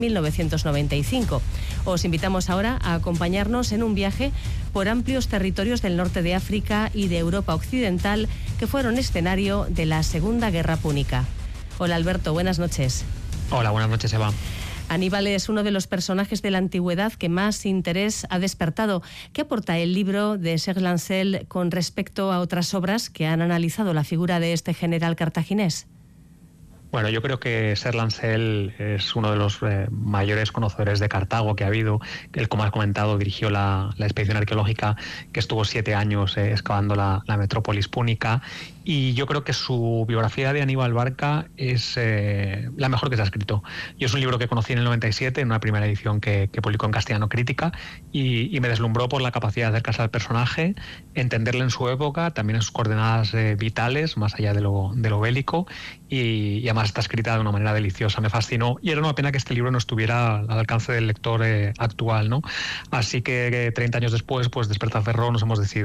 1995. Os invitamos ahora a acompañarnos en un viaje por amplios territorios del norte de África y de Europa Occidental que fueron escenario de la Segunda Guerra Púnica. Hola Alberto, buenas noches. Hola, buenas noches, Eva. Aníbal es uno de los personajes de la antigüedad que más interés ha despertado. ¿Qué aporta el libro de Serge Lancel con respecto a otras obras que han analizado la figura de este general cartaginés? Bueno, yo creo que Serge Lancel es uno de los mayores conocedores de Cartago que ha habido. Él, como has comentado, dirigió la expedición arqueológica que estuvo 7 años excavando la metrópolis púnica. Y yo creo que su biografía de Aníbal Barca es la mejor que se ha escrito. Yo es un libro que conocí en el 97, en una primera edición que publicó en Castellano Crítica, y me deslumbró por la capacidad de acercarse al personaje, entenderle en su época, también en sus coordenadas vitales, más allá de lo bélico, y además está escrita de una manera deliciosa. Me fascinó, y era una pena que este libro no estuviera al alcance del lector actual, ¿no? Así que 30 años después, pues Despertar Ferro, nos hemos decidido